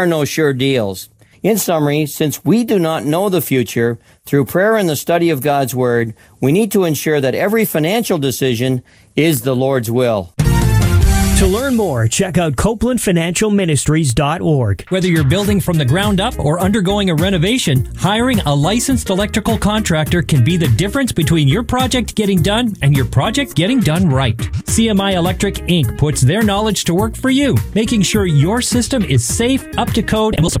are no sure deals. In summary, since we do not know the future, through prayer and the study of God's Word, we need to ensure that every financial decision is the Lord's will. To learn more, check out CopelandFinancialMinistries.org. Whether you're building from the ground up or undergoing a renovation, hiring a licensed electrical contractor can be the difference between your project getting done and your project getting done right. CMI Electric Inc. puts their knowledge to work for you, making sure your system is safe, up to code, and will